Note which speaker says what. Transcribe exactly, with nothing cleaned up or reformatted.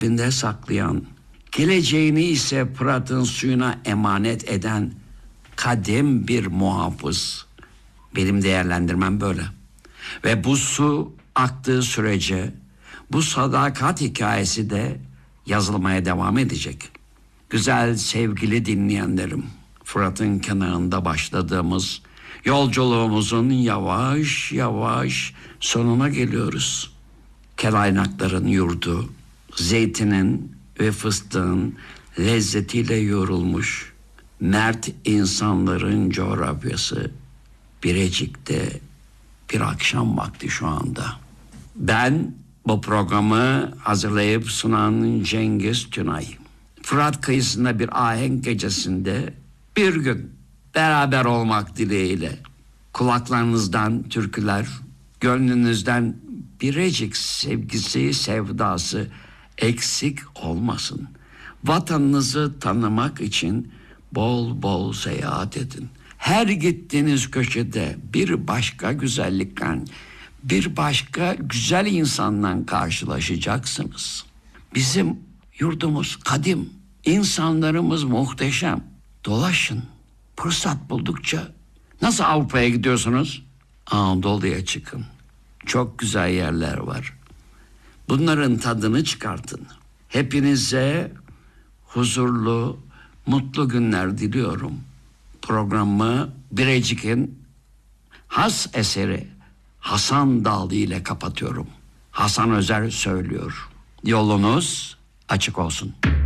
Speaker 1: kalbinde saklayan, geleceğini ise Fırat'ın suyuna emanet eden kadim bir muhafız. Benim değerlendirmem böyle. Ve bu su aktığı sürece bu sadakat hikayesi de yazılmaya devam edecek. Güzel sevgili dinleyenlerim, Fırat'ın kenarında başladığımız yolculuğumuzun yavaş yavaş sonuna geliyoruz. Kelaynakların yurdu, zeytinin ve fıstığın lezzetiyle yoğrulmuş mert insanların coğrafyası Birecik'te bir akşam vakti şu anda. Ben bu programı hazırlayıp sunan Cengiz Tünay. Fırat kıyısında bir ahenk gecesinde bir gün beraber olmak dileğiyle kulaklarınızdan türküler, gönlünüzden Birecik sevgisi, sevdası eksik olmasın. Vatanınızı tanımak için bol bol seyahat edin. Her gittiğiniz köşede bir başka güzellikle, bir başka güzel insanla karşılaşacaksınız. Bizim yurdumuz kadim, insanlarımız muhteşem. Dolaşın, fırsat buldukça. Nasıl Avrupa'ya gidiyorsunuz? Anadolu'ya çıkın. Çok güzel yerler var. Bunların tadını çıkartın. Hepinize huzurlu, mutlu günler diliyorum. Programımı Birecik'in has eseri Hasan Dağlı ile kapatıyorum. Hasan Özer söylüyor. Yolunuz açık olsun.